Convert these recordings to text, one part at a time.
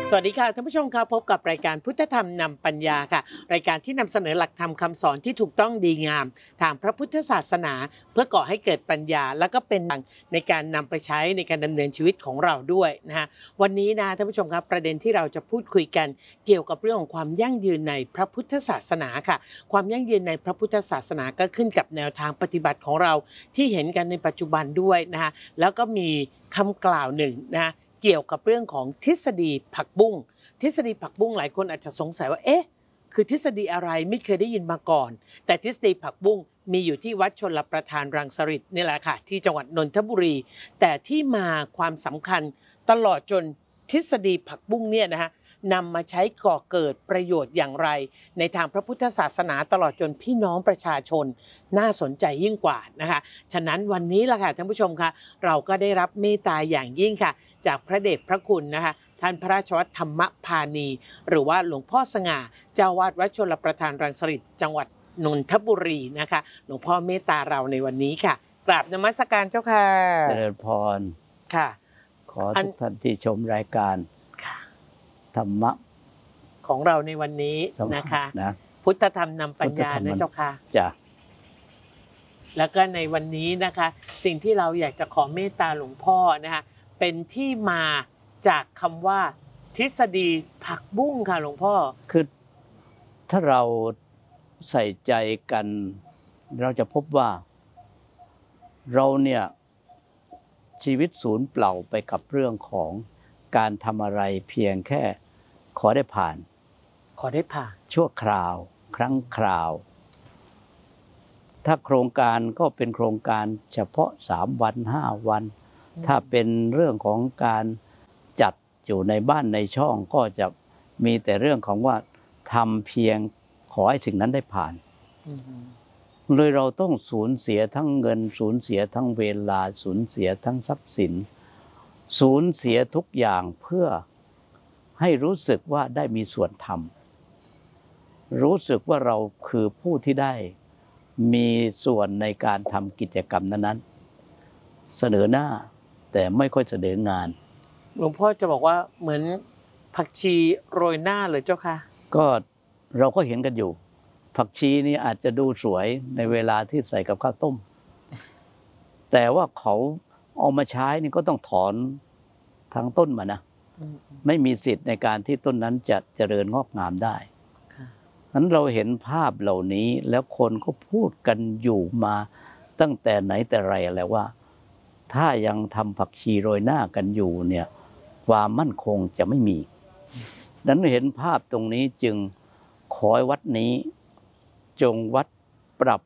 สวัสดีค่ะท่านผู้ชมค่ะพบกับรายการพุทธธรรมนำปัญญาค่ะรายการที่นำเสนอหลักธรรมคำสอนที่ถูกต้องดีงามทางพระพุทธศาสนาเพื่อก่อให้เกิดปัญญาและก็เป็นในการนำไปใช้ในการดำเนินชีวิตของเราด้วยนะฮะวันนี้นะท่านผู้ชมครับประเด็นที่เราจะพูดคุยกันเกี่ยวกับเรื่องของความยั่งยืนในพระพุทธศาสนาค่ะความยั่งยืนในพระพุทธศาสนาก็ขึ้นกับแนวทางปฏิบัติของเราที่เห็นกันในปัจจุบันด้วยนะฮะแล้วก็มีคำกล่าวหนึ่งนะเกี่ยวกับเรื่องของทฤษฎีผักบุ้งทฤษฎีผักบุ้งหลายคนอาจจะสงสัยว่าเอ๊ะคือทฤษฎีอะไรไม่เคยได้ยินมาก่อนแต่ทฤษฎีผักบุ้งมีอยู่ที่วัดชลประทานรังสฤษนี่แหละค่ะที่จังหวัดนนทบุรีแต่ที่มาความสำคัญตลอดจนทฤษฎีผักบุ้งเนี่ยนะฮะนำมาใช้ก่อเกิดประโยชน์อย่างไรในทางพระพุทธศาสนาตลอดจนพี่น้องประชาชนน่าสนใจยิ่งกว่านะคะฉะนั้นวันนี้ล่ะค่ะท่านผู้ชมค่ะเราก็ได้รับเมตตาอย่างยิ่งค่ะจากพระเดชพระคุณนะคะท่านพระราชวัตรธรรมพานีหรือว่าหลวงพ่อสง่าเจ้าวาดวัดชลประทานรังสฤษจังหวัดนนทบุรีนะคะหลวงพ่อเมตตาเราในวันนี้ค่ะกราบนมัสการเจ้าค่ะเจริญพรค่ะขอทุกท่านที่ชมรายการธรรมะของเราในวันนี้นะคะพุทธธรรมนำปัญญานะเจ้าค่ะจ้ะแล้วก็ในวันนี้นะคะสิ่งที่เราอยากจะขอเมตตาหลวงพ่อนะคะเป็นที่มาจากคำว่าทฤษฎีผักบุ้งค่ะหลวงพ่อคือถ้าเราใส่ใจกันเราจะพบว่าเราเนี่ยชีวิตสูญเปล่าไปกับเรื่องของการทำอะไรเพียงแค่ขอได้ผ่านชั่วคราวครั้งคราวถ้าโครงการก็เป็นโครงการเฉพาะ3 วัน 5 วันถ้าเป็นเรื่องของการจัดอยู่ในบ้านในช่องก็จะมีแต่เรื่องของว่าทำเพียงขอให้สิ่งนั้นได้ผ่านเลยเราต้องสูญเสียทั้งเงินสูญเสียทั้งเวลาสูญเสียทั้งทรัพย์สินสูญเสียทุกอย่างเพื่อให้รู้สึกว่าได้มีส่วนทำรู้สึกว่าเราคือผู้ที่ได้มีส่วนในการทำกิจกรรมนั้นๆเสนอหน้าแต่ไม่ค่อยเสนองานหลวงพ่อจะบอกว่าเหมือนผักชีโรยหน้าเลยเจ้าค่ะก็เราก็เห็นกันอยู่ผักชีนี่อาจจะดูสวยในเวลาที่ใส่กับข้าวต้มแต่ว่าเขาเอามาใช้นี่ก็ต้องถอนทั้งต้นมานะไม่มีสิทธิ์ในการที่ต้นนั้นจะเจริญงอกงามได้นั้นเราเห็นภาพเหล่านี้แล้วคนก็พูดกันอยู่มาตั้งแต่ไหนแต่ไรแล้วว่าถ้ายังทำผักชีโรยหน้ากันอยู่เนี่ยความมั่นคงจะไม่มีดังนั้นเห็นภาพตรงนี้จึงขอให้วัดนี้จงวัดปรับ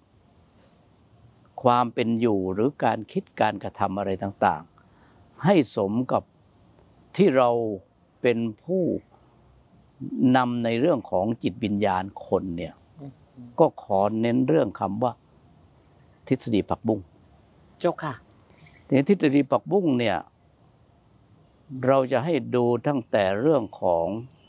ความเป็นอยู่หรือการคิดการกระทำอะไรต่างๆให้สมกับที่เราเป็นผู้นำในเรื่องของจิตวิญญาณคนเนี่ยก็ขอเน้นเรื่องคำว่าทฤษฎีผักบุ้งเจ้าค่ะในทฤษฎีผักบุ้งเนี่ยเราจะให้ดูตั้งแต่เรื่องของ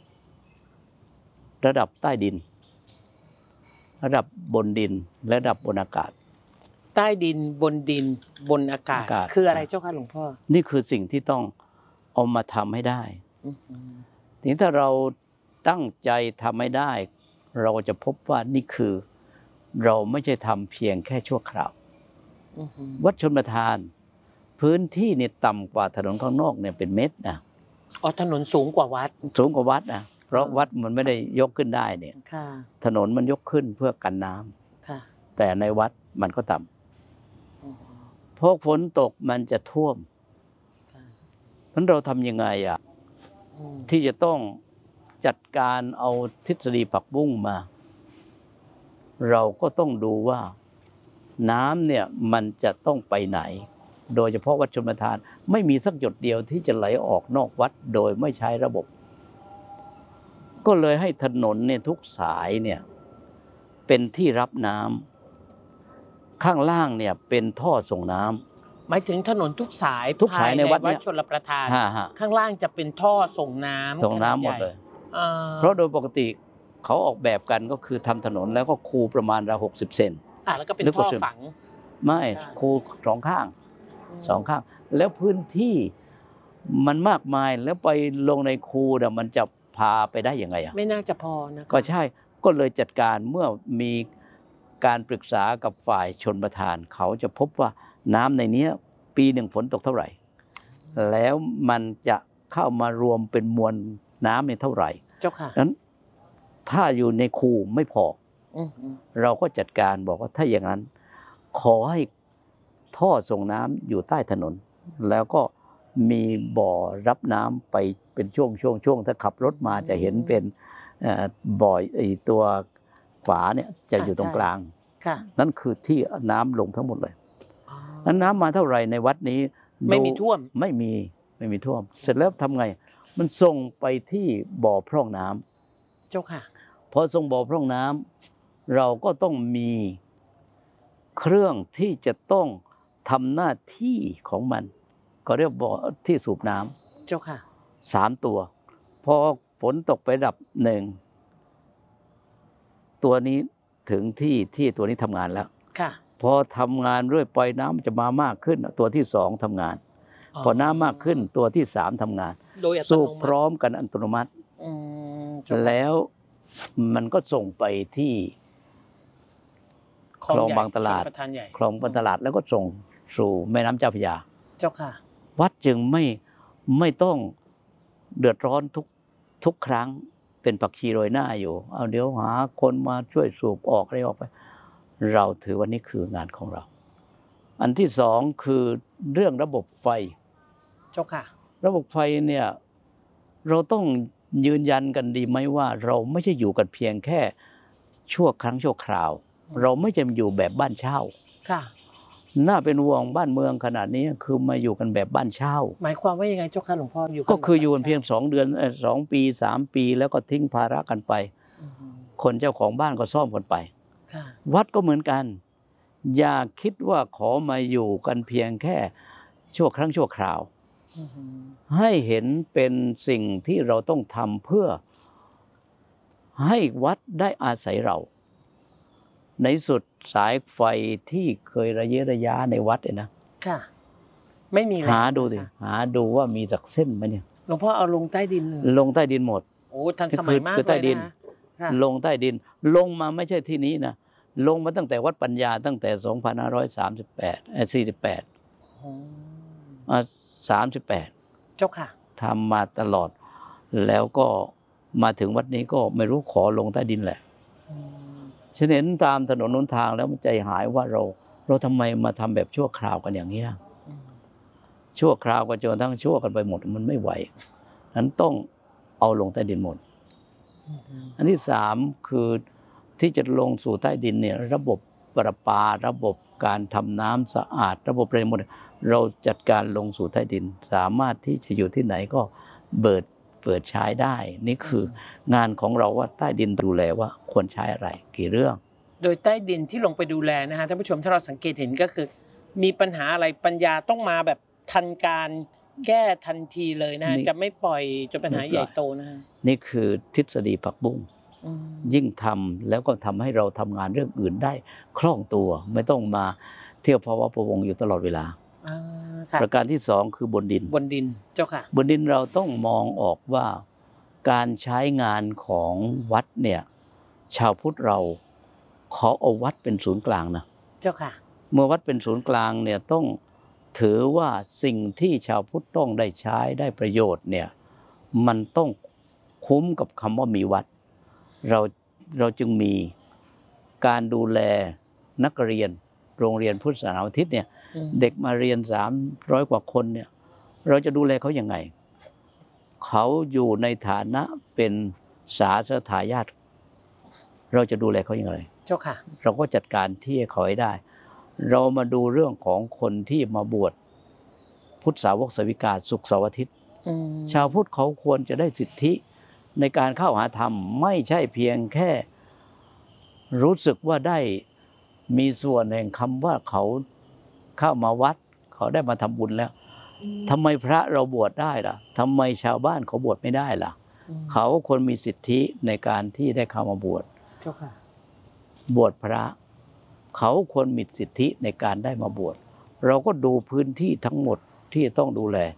ระดับใต้ดินระดับบนดินและระดับบนอากาศใต้ดินบนดินบนอากาศคืออะไรเจ้าค่ะหลวงพ่อนี่คือสิ่งที่ต้องเอามาทำให้ได้ทีนี้ถ้าเราตั้งใจทำให้ได้เราจะพบว่านี่คือเราไม่ใช่ทำเพียงแค่ชั่วคราววัดชลประทานพื้นที่นี่ต่ำกว่าถนนข้างนอกเนี่ยเป็นเมตรนะถนนสูงกว่าวัดนะเพราะวัดมันไม่ได้ยกขึ้นได้เนี่ยถนนมันยกขึ้นเพื่อกันน้ำแต่ในวัดมันก็ต่ำพอฝนตกมันจะท่วมนั้นเราทำยังไงที่จะต้องจัดการเอาทฤษฎีผักบุ้งมาเราก็ต้องดูว่าน้ำเนี่ยมันจะต้องไปไหนโดยเฉพาะวัดชลประทานไม่มีสักหยดเดียวที่จะไหลออกนอกวัดโดยไม่ใช้ระบบก็เลยให้ถนนเนี่ยทุกสายเนี่ยเป็นที่รับน้ำข้างล่างเนี่ยเป็นท่อส่งน้ำหมายถึงถนนทุกสายในวัดชลประทานข้างล่างจะเป็นท่อส่งน้ำหมดเลยเพราะโดยปกติเขาออกแบบกันก็คือทำถนนแล้วก็คูประมาณ60 เซนแล้วก็เป็นท่อฝังไม่คู2 ข้างแล้วพื้นที่มันมากมายแล้วไปลงในคูเนี่ยมันจะพาไปได้ยังไงอ่ะไม่น่าจะพอนะคะก็ใช่ก็เลยจัดการเมื่อมีการปรึกษากับฝ่ายชนประทานเขาจะพบว่าน้ำในเนี้ยปีหนึ่งฝนตกเท่าไหร่แล้วมันจะเข้ามารวมเป็นมวลน้ำในเท่าไหร่เจ้าค่ะนั้นถ้าอยู่ในคูไม่พออืมเราก็จัดการบอกว่าถ้าอย่างนั้นขอให้ท่อส่งน้ำอยู่ใต้ถนน แล้วก็มีบ่อรับน้ำไปเป็นช่วงถ้าขับรถมาจะเห็นเป็นบ่อตัวฝาเนี่ยจะอยู่ตรงกลางค่ะนั่นคือที่น้ำลงทั้งหมดเลยอ๋อนั้นน้ำมาเท่าไหร่ในวัดนี้ไม่มีท่วมไม่มีท่วม เสร็จแล้วทำไงมันส่งไปที่บ่อพร่องน้ำเจ้าค่ะพอส่งบ่อพร่องน้ำเราก็ต้องมีเครื่องที่จะต้องทำหน้าที่ของมัน ก็เรียกบ่อที่สูบน้ำเจ้าค่ะ 3 ตัวพอฝนตกไประดับหนึ่งตัวนี้ถึงที่ตัวนี้ทำงานแล้วค่ะพอทำงานเรื่อยไปน้ำจะมามากขึ้นตัวที่2ทำงาน พอน้ำมากขึ้นตัวที่3ทำงานโดยอัตสูโนบมัพร้อมกันอัตโนมัติเจ้าค่ะแล้วมันก็ส่งไปที่คลองบางตลาดชลประทานใหญ่คลองบางตลาดแล้วก็ส่งสู่แม่น้ำเจ้าพระยาเจ้าค่ะวัดจึงไม่ต้องเดือดร้อนทุกครั้งเป็นผักชีโรยหน้าอยู่เอาเดี๋ยวหาคนมาช่วยสูบออกอะไรออกไป เราถือว่านี่คืองานของเรา อันที่2คือเรื่องระบบไฟเจ้าค่ะระบบไฟเนี่ยเราต้องยืนยันกันดีไหมว่าเราไม่ใช่อยู่กันเพียงแค่ชั่วครั้งชั่วคราว เราไม่จะอยู่แบบบ้านเช่าค่ะน่าเป็นห่วงบ้านเมืองขนาดนี้คือมาอยู่กันแบบบ้านเช่าหมายความว่ายังไงเจ้าค่ะหลวงพ่ออยู่ก็คืออยู่กันเพียง2 เดือน2 ปี3 ปีแล้วก็ทิ้งภาระกันไปอืมคนเจ้าของบ้านก็ซ่อมกันไปค่ะวัดก็เหมือนกัน อย่าคิดว่าขอมาอยู่กันเพียงแค่ชั่วครั้งชั่วคราวอืมให้เห็นเป็นสิ่งที่เราต้องทำเพื่อให้วัดได้อาศัยเรา ในสุดสายไฟที่เคยระเยะระยะในวัดเนี่ยนะค่ะ ไม่มีแล้วหาดูสินะคะหาดูว่ามีสักเส้นไหมเนี่ยหลวงพ่อเอาลงใต้ดินเลยลงใต้ดินหมดโอ้ทันสมัยมากคือเลใต้ยดินนะคะค่ะลงใต้ดินลงมาไม่ใช่ที่นี้นะลงมาตั้งแต่วัดปัญญาตั้งแต่48 อืม 38 เจ้าค่ะทำมาตลอด แล้วก็มาถึงวัดนี้ก็ไม่รู้ขอลงใต้ดินแหละอืมฉันเห็นตามถนนหนทางแล้วมันใจหายว่าเราทำไมมาทำแบบชั่วคราวกันอย่างนี้ยอืมชั่วคราวกันจนทั้งชั่วกันไปหมดมันไม่ไหวนั้นต้องเอาลงใต้ดินหมดอืมอันที่3คือที่จะลงสู่ใต้ดินเนี่ยระบบประปาระบบการทำน้ำสะอาดระบบอะไรหมดเราจัดการลงสู่ใต้ดิน สามารถที่จะอยู่ที่ไหนก็เปิดใช้ได้ นี่คืองานของเราว่าใต้ดินดูแลว่าควรใช้อะไรกี่เรื่องโดยใต้ดินที่ลงไปดูแลนะฮะท่านผู้ชมถ้าเราสังเกตเห็นก็คือ มีปัญหาอะไรปัญญาต้องมาแบบทันการแก้ทันทีเลยนะฮะนี่จะไม่ปล่อยจนปัญหาใหญ่โตนะฮะนี่คือทฤษฎีผักบุ้งอืมยิ่งทำแล้วก็ทำให้เราทำงานเรื่องอื่นได้คล่องตัว ไม่ต้องมาเที่ยวภาวะพะวงอยู่ตลอดเวลาอ่าค่ะประการที่2คือบนดินบนดินเจ้าค่ะบนดินเราต้องมองออกว่าการใช้งานของวัดเนี่ยชาวพุทธเราขอเอาวัดเป็นศูนย์กลางนะเจ้าค่ะเมื่อวัดเป็นศูนย์กลางเนี่ยต้องถือว่าสิ่งที่ชาวพุทธต้องได้ใช้ได้ประโยชน์เนี่ยมันต้องคุ้มกับคำว่ามีวัดเราจึงมีการดูแลนักเรียนโรงเรียนพุทธศาสนาอาทิตย์เนี่ยอืมเด็กมาเรียน300 กว่าคนเนี่ยเราจะดูแลเขาอย่างไงเขาอยู่ในฐานะเป็นสาสทายาทเราจะดูแลเขาอย่างไรเจ้าค่ะเราก็จัดการที่ให้เขาให้ได้ เรามาดูเรื่องของคนที่มาบวชพุทธสาวกสาวิกาศุกร์เสาร์อาทิตย์อืมชาวพุทธเขาควรจะได้สิทธิในการเข้าหาธรรมไม่ใช่เพียงแค่รู้สึกว่าได้มีส่วนแห่งคำว่าเขาเข้ามาวัดเขาได้มาทำบุญแล้วทำไมพระเราบวชได้ล่ะทำไมชาวบ้านเขาบวชไม่ได้ล่ะอืมเขาควรมีสิทธิในการที่ได้เข้ามาบวชเจ้าค่ะบวชพระ เขาควรมีสิทธิในการได้มาบวชเราก็ดูพื้นที่ทั้งหมดที่ต้องดูแล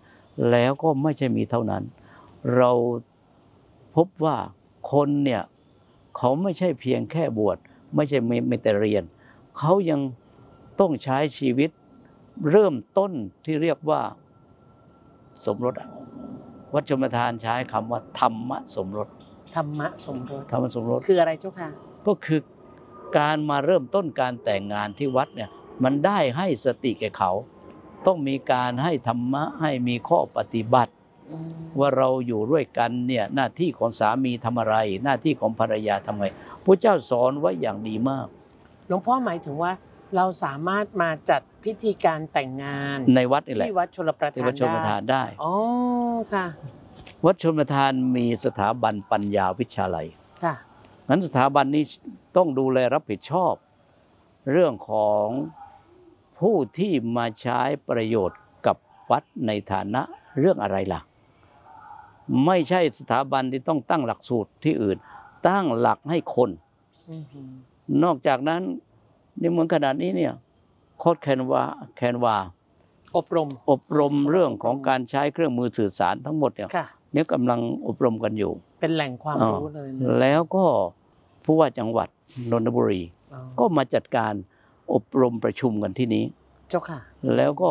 แล้วก็ไม่ใช่มีเท่านั้น เราพบว่าคนเนี่ยเขาไม่ใช่เพียงแค่บวชไม่ใช่ไม่แต่เรียนเขายังต้องใช้ชีวิตเริ่มต้นที่เรียกว่าสมรสวัดชมทานใช้คำว่าธรรมสมรสธรรมะสมรสธรรมสมรสคืออะไรเจ้าค่ะก็คือการมาเริ่มต้นการแต่งงานที่วัดเนี่ยมันได้ให้สติแก่เขา ต้องมีการให้ธรรมะให้มีข้อปฏิบัติ ว่าเราอยู่ด้วยกันเนี่ยหน้าที่ของสามีทำอะไร หน้าที่ของภรรยาทำไงพระเจ้าสอนไว้อย่างดีมากหลวงพ่อหมายถึงว่าเราสามารถมาจัดพิธีการแต่งงานในวัดนี่แหละที่วัดชลประที่ทาวัดนชลประทานได้อ๋อค่ะวัดชลประทานมีสถาบันปัญญาวิชาลัยค่ะงั้นสถาบันนี้ต้องดูแลรับผิดชอบ เรื่องของผู้ที่มาใช้ประโยชน์กับวัดในฐานะเรื่องอะไรล่ะ ไม่ใช่สถาบันที่ต้องตั้งหลักสูตรที่อื่น ตั้งหลักให้คน นอกจากนั้นในเมืองขนาดนี้เนี่ยโค้ดแคนวาอบรมเรื่องของการใช้เครื่องมือสื่อสารทั้งหมดเนี่ยกำลังอบรมกันอยู่เป็นแหล่งความรู้เลยนะแล้วก็ผู้ว่าจังหวัดนนทบุรี ก็มาจัดการอบรมประชุมกันที่นี้เจ้าค่ะแล้วก็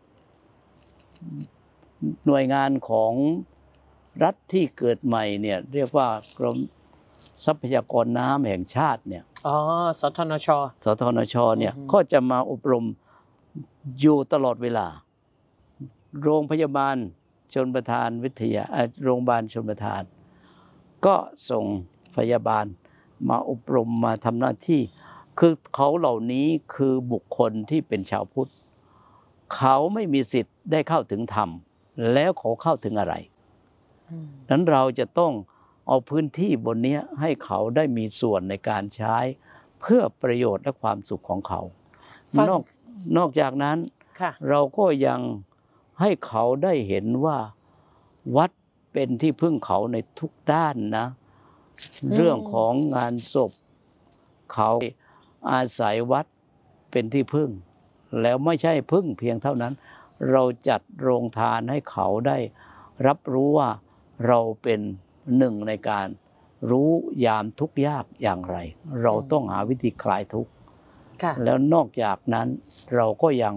หน่วยงานของรัฐที่เกิดใหม่เนี่ยเรียกว่ากรมทรัพยากรน้ำแห่งชาติเนี่ยอ๋อสทนชสทนชเนี่ยก็จะมาอบรมอยู่ตลอดเวลา โรงพยาบาลชลประทานวิทยาโรงพยาบาลชลประทาน ก็ส่งพยาบาลมาอบรมมาทำหน้าที่คือเขาเหล่านี้คือบุคคลที่เป็นชาวพุทธเขาไม่มีสิทธิ์ได้เข้าถึงธรรมแล้วเขาเข้าถึงอะไรนั้นเราจะต้องเอาพื้นที่บนนี้ให้เขาได้มีส่วนในการใช้เพื่อประโยชน์และความสุขของเขานอกจากนั้นเราก็ยังให้เขาได้เห็นว่าวัดเป็นที่พึ่งเขาในทุกด้านนะเรื่องของงานศพเขาอาศัยวัดเป็นที่พึ่งแล้วไม่ใช่พึ่งเพียงเท่านั้นเราจัดโรงทานให้เขาได้รับรู้ว่าเราเป็นหนึ่งในการรู้ยามทุกข์ยากอย่างไรเราต้องหาวิธีคลายทุกข์แล้วนอกจากนั้นเราก็ยัง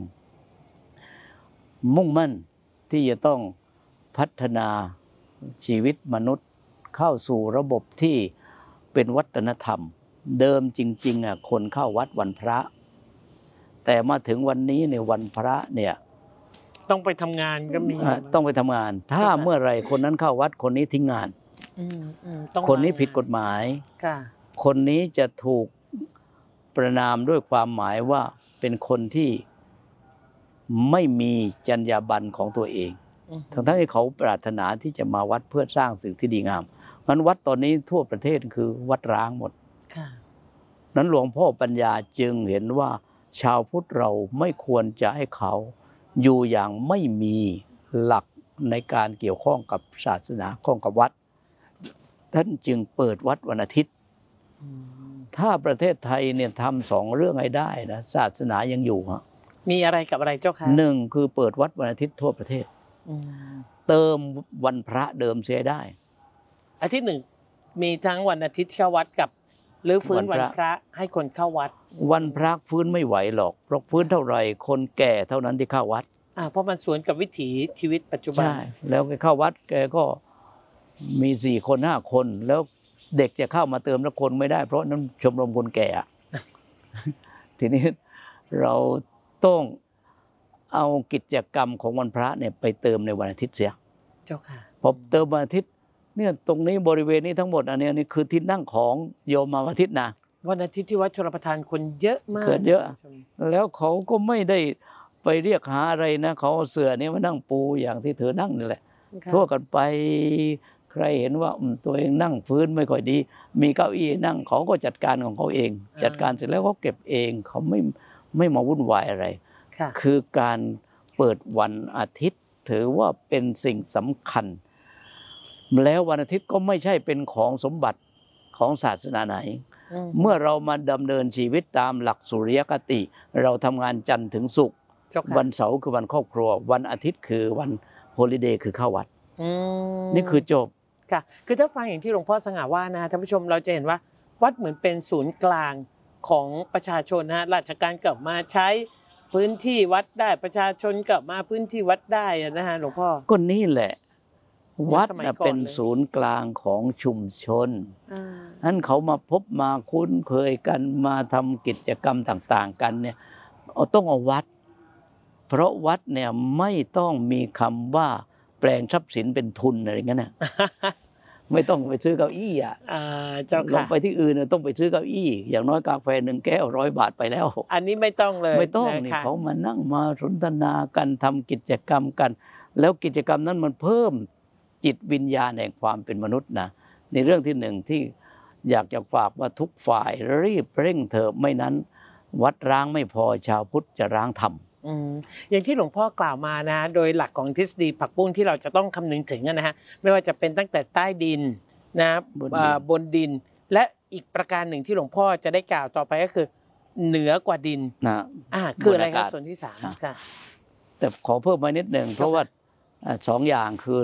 มุ่งมั่นที่จะต้องพัฒนาชีวิตมนุษย์เข้าสู่ระบบที่เป็นวัฒนธรรมเดิมจริงๆคนเข้าวัดวันพระแต่มาถึงวันนี้ในวันพระเนี่ยต้องไปทำงานก็มีต้องไปทำงานถ้าเมื่อไรคนนั้นเข้าวัดคนนี้ทิ้งงานคนนี้ผิดกฎหมายคนนี้จะถูกประณามด้วยความหมายว่าเป็นคนที่ไม่มีจรรยาบรรณของตัวเองทั้งที่เขาปรารถนาที่จะมาวัดเพื่อสร้างสิ่งที่ดีงามงั้นวัดตอนนี้ทั่วประเทศคือวัดร้างหมดนั้นหลวงพ่อปัญญาจึงเห็นว่าชาวพุทธเราไม่ควรจะให้เขาอยู่อย่างไม่มีหลักในการเกี่ยวข้องกับศาสนาข้องกับวัดท่านจึงเปิดวัดวันอาทิตย์ถ้าประเทศไทยเนี่ยทำ2 เรื่องให้ได้นะศาสนายังอยู่ฮะมีอะไรกับอะไรเจ้าค่ะ 1คือเปิดวัดวันอาทิตย์ทั่วประเทศเติมวันพระเดิมเสียได้อาทิตย์1มีทั้งวันอาทิตย์เข้าวัดกับหรือฟื้นวันพระให้คนเข้าวัดวันพระฟื้นไม่ไหวหรอกเพราะฟื้นเท่าไหร่คนแก่เท่านั้นที่เข้าวัดเพราะมันสวนกับวิถีชีวิตปัจจุบันใช่แล้วแกเข้าวัดแกก็มี4 คน5 คนแล้วเด็กจะเข้ามาเติมแล้วคนไม่ได้เพราะนั้นชมรมคนแก่ ทีนี้เราต้องเอากิจกรรมของวันพระเนี่ยไปเติมในวันอาทิตย์เสียเจ้าค่ะพอเติมวันอาทิตย์เนี่ยตรงนี้บริเวณนี้ทั้งหมดอันนี้นี่คือที่นั่งของโยมมาวันอาทิตย์นะวันอาทิตย์ที่วัดชลประทานคนเยอะมากเยอะแล้วเขาก็ไม่ได้ไปเรียกหาอะไรนะเขาเสื่อนี้มานั่งปูอย่างที่เธอนั่งนี่แหละทั่วกันไปใครเห็นว่าตัวเองนั่งพื้นไม่ค่อยดีมีเก้าอี้นั่งเขาก็จัดการของเขาเองจัดการเสร็จแล้วเขาเก็บเองเขาไม่มาวุ่นวายอะไรคือการเปิดวันอาทิตย์ถือว่าเป็นสิ่งสำคัญแล้ววันอาทิตย์ก็ไม่ใช่เป็นของสมบัติของศาสนาไหนเมื่อเรามาดำเนินชีวิตตามหลักสุริยคติเราทำงานจันทร์ถึงศุกร์วันเสาร์คือวันครอบครัววันอาทิตย์คือวันโฮลิเดย์คือเข้าวัดอืมนี่คือจบค่ะคือถ้าฟังอย่างที่หลวงพ่อสง่าว่านะท่านผู้ชมเราจะเห็นว่าวัดเหมือนเป็นศูนย์กลางของประชาชนนะราชการกลับมาใช้พื้นที่วัดได้ประชาชนกลับมาพื้นที่วัดได้นะฮะหลวงพ่อก็นี่แหละ วัดสมัยน่ะก่อนเป็นเลยศูนย์กลางของชุมชนอ่านั้นเขามาพบมาคุ้นเคยกันมาทำกิจกรรมต่างๆกันเนี่ยต้องเอาวัด เพราะวัดเนี่ยไม่ต้องมีคำว่าแปลงทรัพย์สินเป็นทุนอะไรเงี้ยนะ ไม่ต้องไปซื้อเก้าอี้อ่ะเจ้าลองค่ะไปที่อื่นเนี่ยต้องไปซื้อเก้าอี้ อย่างน้อยกาแฟ1 แก้ว100 บาทไปแล้วอันนี้ไม่ต้องเลยไม่ต้องะนี่คะเขามานั่งมาสนทนากันทำกิจกรรมกัน แล้วกิจกรรมนั้นมันเพิ่มจิตวิญญาณแห่งความเป็นมนุษย์นะในเรื่องที่หนึ่งที่อยากจะฝากว่าทุกฝ่ายรีบเร่งเถอะไม่นั้น วัดร้างไม่พอชาวพุทธจะร้างธรรมอย่างที่หลวงพ่อกล่าวมานะโดยหลักของทฤษฎีผักบุ้งที่เราจะต้องคำนึงถึงนะฮะไม่ว่าจะเป็นตั้งแต่ใต้ดินนะบนดินและอีกประการหนึ่งที่หลวงพ่อจะได้กล่าวต่อไปก็คือเหนือกว่าดินนะคืออะไรครับบนอากาศส่วนที่สามอ่ะค่ะแต่ขอเพิ่มมานิดหนึ่งเพราะว่า2 อย่างคือ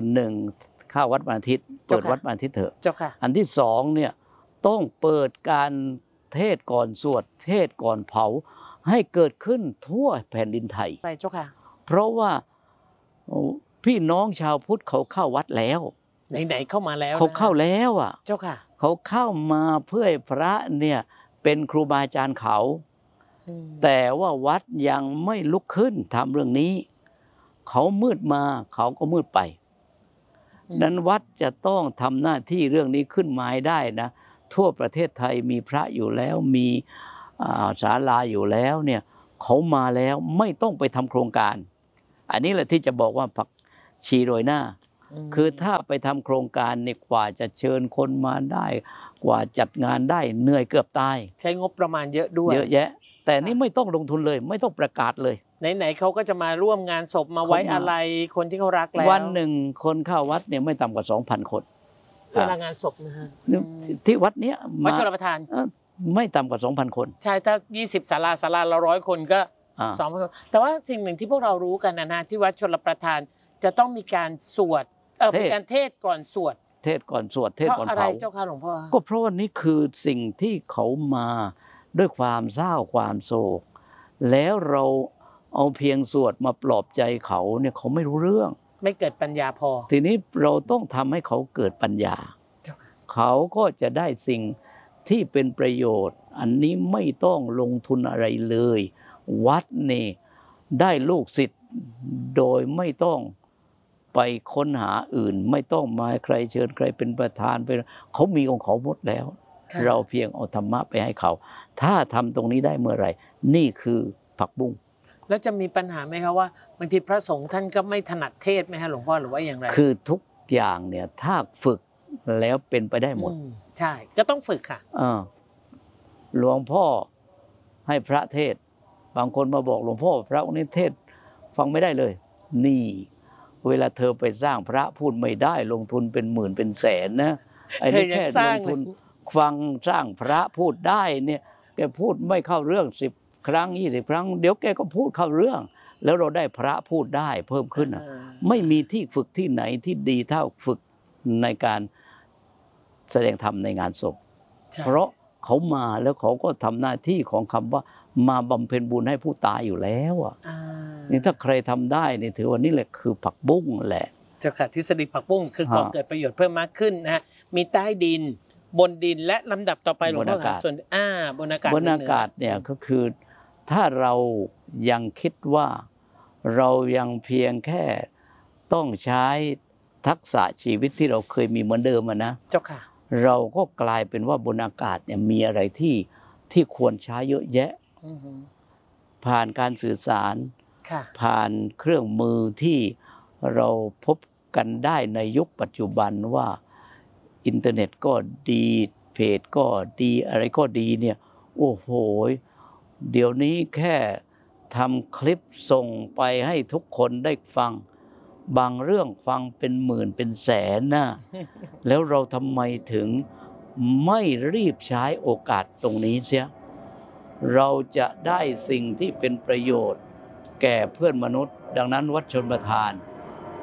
1เข้าวัดวันอาทิตย์เปิดเจ้าค่ะวัดวันอาทิตย์เถอะเจ้าค่ะอันที่2เนี่ยต้องเปิดการเทศก่อนสวดเทศก่อนเผาให้เกิดขึ้นทั่วแผ่นดินไทยไปเจ้าค่ะเพราะว่าพี่น้องชาวพุทธเขาเข้าวัดแล้วไหนๆเข้ามาแล้วเขาเข้านะแล้วอ่ะเจ้าค่ะเขาเข้ามาเพื่อให้พระเนี่ยเป็นครูบาอาจารย์เขาอืมแต่ว่าวัดยังไม่ลุกขึ้นทำเรื่องนี้ เขามืดมาเขาก็มืดไป นั้นวัดจะต้องทำหน้าที่เรื่องนี้ขึ้นมาให้ได้นะทั่วประเทศไทยมีพระอยู่แล้วมีศาลาอยู่แล้วเนี่ยเขามาแล้วไม่ต้องไปทำโครงการ อันนี้แหละที่จะบอกว่าผักชีโรยหน้า คือถ้าไปทำโครงการเนี่ยกว่าจะเชิญคนมาได้ กว่าจัดงานได้เหนื่อยเกือบตายใช้งบประมาณเยอะด้วยเยอะแยะ แต่นี่ไม่ต้องลงทุนเลยไม่ต้องประกาศเลยไหนๆเขาก็จะมาร่วมงานศพมาไว้เขามาอะไรคนที่เขารักแล้ววันหนึ่งคนเข้าวัดเนี่ยไม่ต่ำกว่า 2,000 คนเวลางานศพนะฮะที่วัดเนี้ยวัดมาชลประทานไม่ต่ำกว่า 2,000 คนใช่ถ้า20ศาลาละ100 คนก็อ่า 2,000 คนแต่ว่าสิ่งหนึ่งที่พวกเรารู้กันนะที่วัดชลประทานจะต้องมีการสวดมีการเทศก่อนสวดเทศก่อนสวดเทศเพราะก่อนอะไรเผาเจ้าค่ะหลวงพ่อก็เพราะว่านี่คือสิ่งที่เขามาด้วยความเศร้าความโศก แล้วเราเอาเพียงสวดมาปลอบใจเขาเนี่ยเขาไม่รู้เรื่องไม่เกิดปัญญาพอทีนี้เราต้องทำให้เขาเกิดปัญญาเจ้าค่ะเขาก็จะได้สิ่งที่เป็นประโยชน์ อันนี้ไม่ต้องลงทุนอะไรเลย วัดนี่ได้ลูกศิษย์โดยไม่ต้องไปค้นหาอื่น ไม่ต้องมาใครเชิญใครเป็นประธานไปเขามีของเขาหมดแล้วค่ะเราเพียงเอาธรรมะไปให้เขา ถ้าทำตรงนี้ได้เมื่อไหร่ นี่คือผักบุ้งแล้วจะมีปัญหาไหมครับว่าบางทีพระสงฆ์ท่านก็ไม่ถนัดเทศไหมฮะหลวงพ่อหรือว่าอย่างไรคือทุกอย่างเนี่ยถ้าฝึกแล้วเป็นไปได้หมดใช่ก็ต้องฝึกค่ะหลวงพ่อให้พระเทศน์บางคนมาบอกหลวงพ่อพระองค์นี้เทศน์ฟังไม่ได้เลย นี่ เวลาเธอไปสร้างพระพูดไม่ได้ลงทุนเป็นหมื่นเป็นแสนนะไอ้นี่เธอยังแค่สลร้างงทุนเลยฟังสร้างพระพูดได้เนี่ยแกพูดไม่เข้าเรื่อง10 ครั้ง20 ครั้งเดี๋ยวแกก็พูดเข้าเรื่อง แล้วเราได้พระพูดได้เพิ่มขึ้นนะไม่มีที่ฝึกที่ไหนที่ดีเท่าฝึกในการแสดงธรรมในงานศพใช่เพราะเขามาแล้วเขาก็ทำหน้าที่ของคำว่ามาบำเพ็ญบุญให้ผู้ตายอยู่แล้วอ่ะอ่านี่ถ้าใครทำได้นี่ถือว่านี่แหละคือผักบุ้งแหละเจ้าค่ะทฤษฎีผักบุ้งคือก่อฮะเกิดประโยชน์เพิ่มมากขึ้นนะฮะมีใต้ดินบนดินและลำดับต่อไปหลวงพ่อค่ะส่วนบนอากาศบนอากาศเนี่ยก็คือถ้าเรายังคิดว่าเรายังเพียงแค่ต้องใช้ทักษะชีวิตที่เราเคยมีเหมือนเดิมนะเจ้าค่ะเราก็กลายเป็นว่าบนอากาศเนี่ยมีอะไรที่ควรใช้เยอะแยะอือฮึผ่านการสื่อสารค่ะผ่านเครื่องมือที่เราพบกันได้ในยุคปัจจุบันว่าอินเทอร์เน็ตก็ดีเพจก็ดีอะไรก็ดีเนี่ยโอ้โหเดี๋ยวนี้แค่ทำคลิปส่งไปให้ทุกคนได้ฟังบางเรื่องฟังเป็นหมื่นเป็นแสนนะ แล้วเราทำไมถึงไม่รีบใช้โอกาสตรงนี้เสียเราจะได้สิ่งที่เป็นประโยชน์แก่เพื่อนมนุษย์ดังนั้นวัดชลประทาน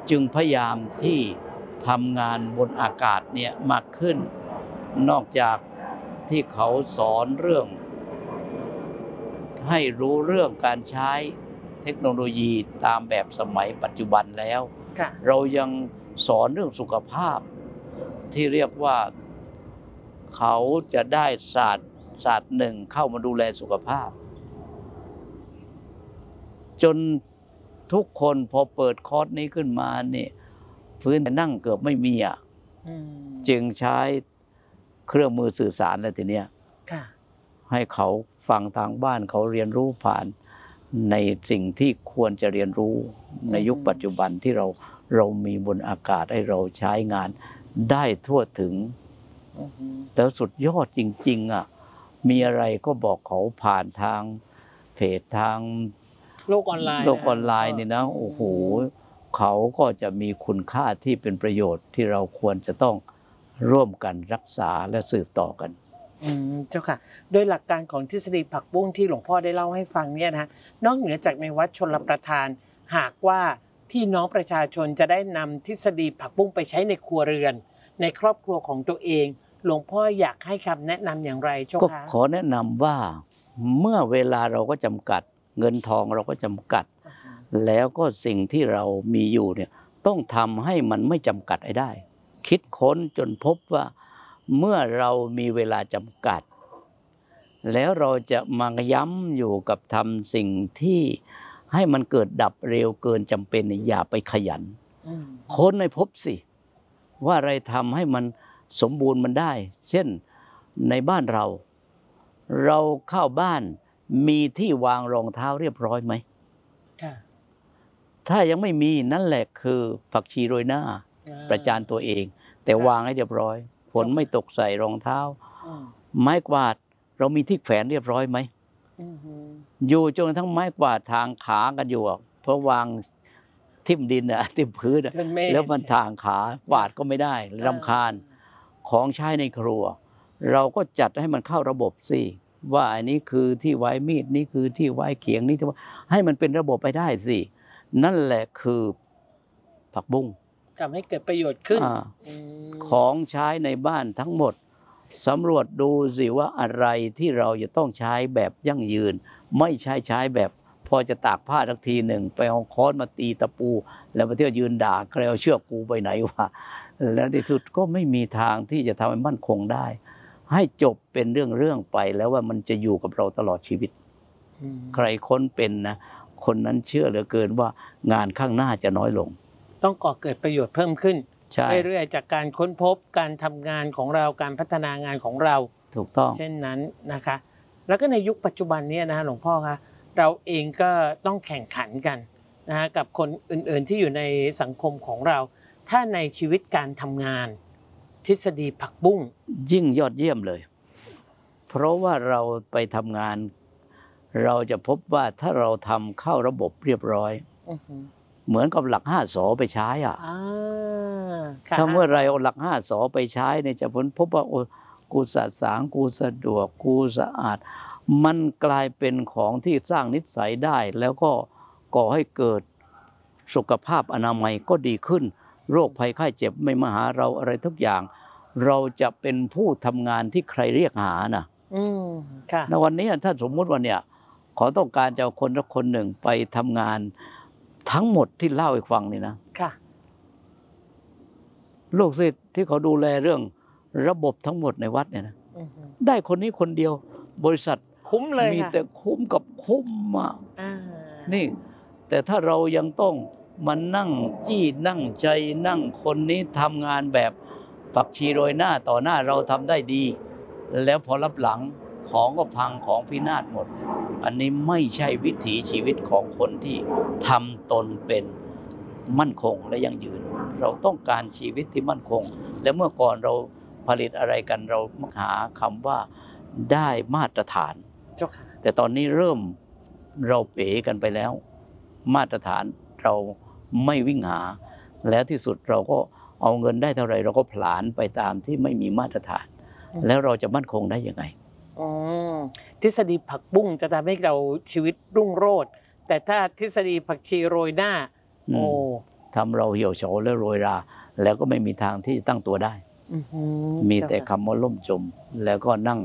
จึงพยายามที่ทำงานบนอากาศเนี่ยมากขึ้น นอกจากที่เขาสอนเรื่องให้รู้เรื่องการใช้เทคโนโลยีตามแบบสมัยปัจจุบันแล้วค่ะเรายังสอนเรื่องสุขภาพที่เรียกว่าเขาจะได้ศาสตร์หนึ่งเข้ามาดูแลสุขภาพ จนทุกคนพอเปิดคอร์สนี้ขึ้นมาเนี่ยพื้นนั่งเกือบไม่มีจึงใช้เครื่องมือสื่อสารอะไรทีเนี้ยให้เขาฟังทางบ้านเขาเรียนรู้ผ่านในสิ่งที่ควรจะเรียนรู้ในยุคปัจจุบันที่เรามีบนอากาศให้เราใช้งานได้ทั่วถึงแล้วสุดยอดจริงๆมีอะไรก็บอกเขาผ่านทางเพจทางโลกออนไลน์นี่นะโอ้โหเขาก็จะมีคุณค่าที่เป็นประโยชน์ที่เราควรจะต้องร่วมกันรักษาและสืบต่อกันเจ้าค่ะโดยหลักการของทฤษฎีผักบุ้งที่หลวงพ่อได้เล่าให้ฟังเนี่ยนะนอกเหนือจากในวัดชลประทานหากว่าพี่น้องประชาชนจะได้นำทฤษฎีผักบุ้งไปใช้ในครัวเรือนในครอบครัวของตัวเองหลวงพ่ออยากให้คำแนะนำอย่างไรเจ้าค่ะก็ขอแนะนำว่าเมื่อเวลาเราก็จำกัดเงินทองเราก็จำกัดแล้วก็สิ่งที่เรามีอยู่เนี่ยต้องทำให้มันไม่จำกัดให้ได้คิดค้นจนพบว่าเมื่อเรามีเวลาจำกัดแล้วเราจะมาย้ำอยู่กับทำสิ่งที่ให้มันเกิดดับเร็วเกินจำเป็นอย่าไปขยันค้นให้พบสิว่าอะไรทำให้มันสมบูรณ์มันได้เช่นในบ้านเราเข้าบ้านมีที่วางรองเท้าเรียบร้อยไหมถ้ายังไม่มีนั่นแหละคือผักชีโรยหน้าประจานตัวเองแต่วางให้เรียบร้อยฝนไม่ตกใส่รองเท้าไม้กวาดเรามีที่แขวนเรียบร้อยไหมอยู่จนทั้งไม้กวาดทางขากันอยู่เพราะวางทิ่มดินทิ่มพื้นแล้วมันทางขากวาดก็ไม่ได้รำคาญของใช้ในครัวเราก็จัดให้มันเข้าระบบสิว่าอันนี้คือที่ไว้มีดนี่คือที่ไว้เขียงนี่ที่ว่าให้มันเป็นระบบไปได้สินั่นแหละคือผักบุ้งทำให้เกิดประโยชน์ขึ้นของใช้ในบ้านทั้งหมดสำรวจดูสิว่าอะไรที่เราจะต้องใช้แบบยั่งยืนไม่ใช้แบบพอจะตากผ้าสักทีหนึ่งไปเอาค้อนมาตีตะปูแล้วมาเที่ยวยืนด่าแล้วเชือกกูไปไหนวะแล้วในสุดก็ไม่มีทางที่จะทำให้มั่นคงได้ให้จบเป็นเรื่องไปแล้วว่ามันจะอยู่กับเราตลอดชีวิตใครค้นเป็นนะคนนั้นเชื่อเหลือเกินว่างานข้างหน้าจะน้อยลงต้องก่อเกิดประโยชน์เพิ่มขึ้นเรื่อยๆจากการค้นพบการทำงานของเราการพัฒนางานของเราถูกต้องเช่นนั้นนะคะแล้วก็ในยุคปัจจุบันนี้นะหลวงพ่อคะเราเองก็ต้องแข่งขันกันนะกับคนอื่นๆที่อยู่ในสังคมของเราถ้าในชีวิตการทำงานทฤษฎีผักบุ้งยิ่งยอดเยี่ยมเลยเพราะว่าเราไปทำงานเราจะพบว่าถ้าเราทำเข้าระบบเรียบร้อยเหมือนกับหลัก5 สไปใช้ถ้าเมื่อไรเอาหลัก5 สไปใช้เนี่ยจะพบว่าโอ้กูสะสางกูสะดวกกูสะอาดมันกลายเป็นของที่สร้างนิสัยได้แล้วก็ก่อให้เกิดสุขภาพอนามัยก็ดีขึ้นโรคภัยไข้เจ็บไม่มาหาเราอะไรทุกอย่างเราจะเป็นผู้ทำงานที่ใครเรียกหานะในวันนี้ถ้าสมมุติว่าเนี่ยขอต้องการจะเอาคนสักคนหนึ่งไปทำงานทั้งหมดที่เล่าให้ฟังนี่นะลูกศิษย์ที่เขาดูแลเรื่องระบบทั้งหมดในวัดเนี่ยนะได้คนนี้คนเดียวบริษัทคุ้มเลยมีแต่คุ้มกับคุ้มนี่แต่ถ้าเรายังต้องมานั่งจี้นั่งใจนั่งคนนี้ทำงานแบบผักชีโรยหน้าต่อหน้าเราทำได้ดีแล้วพอรับหลังของก็พังของพินาศหมดอันนี้ไม่ใช่วิถีชีวิตของคนที่ทำตนเป็นมั่นคงและยั่งยืนเราต้องการชีวิตที่มั่นคงและเมื่อก่อนเราผลิตอะไรกันเราหาคำว่าได้มาตรฐานแต่ตอนนี้เริ่มเราเป๋กันไปแล้วมาตรฐานเราไม่วิ่งหาแล้วที่สุดเราก็เอาเงินได้เท่าไหร่เราก็ผลาญไปตามที่ไม่มีมาตรฐานแล้วเราจะมั่นคงได้ยังไงทฤษฎีผักบุ้งจะทำให้เราชีวิตรุ่งโรจน์แต่ถ้าทฤษฎีผักชีโรยหน้าทำเราเหี่ยวเฉาและโรยรา แล้วก็ไม่มีทางที่จะตั้งตัวได้ มีแต่คำว่าล่มจม แล้วก็นั่ง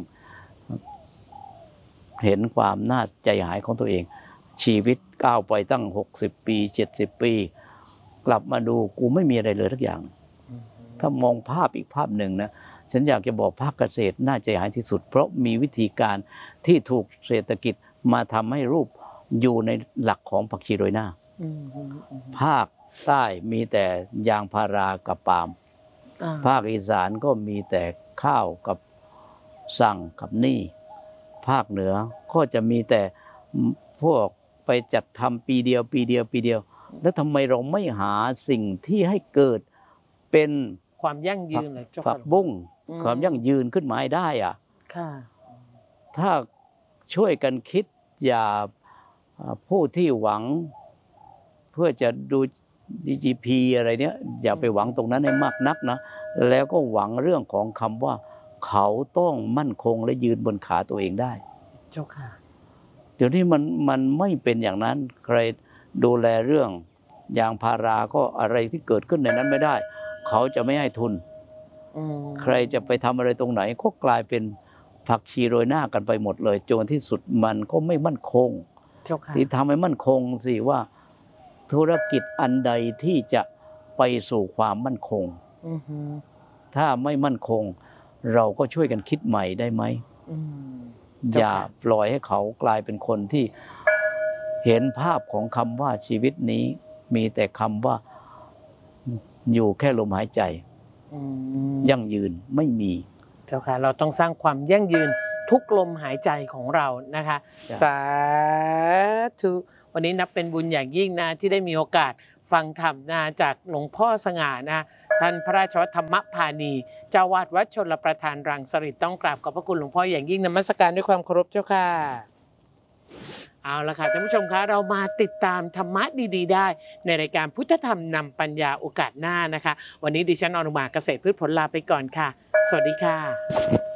เห็นความน่าใจหายของตัวเอง ชีวิตก้าวไปตั้ง60 ปี70 ปี กลับมาดูกูไม่มีอะไรเลยทุกอย่าง ถ้ามองภาพอีกภาพหนึ่งนะฉันอยากจะบอกภาคเกษตรน่าใจหายที่สุด เพราะมีวิธีการที่ถูกเศรษฐกิจมาทำให้รูปอยู่ในหลักของผักชีโรยหน้าภาคใต้มีแต่ยางพารากับปาล์มภาคอีสานก็มีแต่ข้าวกับสั่งกับนี่ภาคเหนือก็จะมีแต่พวกไปจัดทำปีเดียวแล้วทำไมเราไม่หาสิ่งที่ให้เกิดเป็นความยั่งยืนเลยผักบุ้งความยั่งยืนขึ้นมาให้ได้อ่ะถ้าช่วยกันคิดอย่าผู้ที่หวังเพื่อจะดู DGP อะไรเนี้ยอย่าไปหวังตรงนั้นให้มากนักนะแล้วก็หวังเรื่องของคำว่าเขาต้องมั่นคงและยืนบนขาตัวเองได้เจ้าค่ะเดี๋ยวนี้มันไม่เป็นอย่างนั้นใครดูแลเรื่องยางพาราก็อะไรที่เกิดขึ้นในนั้นไม่ได้เขาจะไม่ให้ทุนใครจะไปทำอะไรตรงไหนก็กลายเป็นผักชีโรยหน้ากันไปหมดเลยจนที่สุดมันก็ไม่มั่นคงที่ทำให้มั่นคงสิว่าธุรกิจอันใดที่จะไปสู่ความมั่นคงถ้าไม่มั่นคงเราก็ช่วยกันคิดใหม่ได้ไหมอย่าปล่อยให้เขากลายเป็นคนที่เห็นภาพของคำว่าชีวิตนี้มีแต่คำว่าอยู่แค่ลมหายใจยั่งยืนไม่มีเจ้าค่ะเราต้องสร้างความยั่งยืนทุกลมหายใจของเรานะคะสาธุวันนี้นับเป็นบุญอย่างยิ่งนะที่ได้มีโอกาสฟังธรรมนะจากหลวงพ่อสง่านะท่านพระราชวัฒน์ธรรมพานีเจ้าวาดวัดชลประทานรังสฤษต้องกราบขอบพระคุณหลวงพ่ออย่างยิ่งนมัสการด้วยความเคารพเจ้าค่ะเอาละค่ะท่านผู้ชมคะเรามาติดตามธรรมะดีๆได้ในรายการพุทธธรรมนำปัญญาโอกาสหน้านะคะวันนี้ดิฉันอนุมาเกษตรพืชผลลาไปก่อนค่ะสวัสดีค่ะ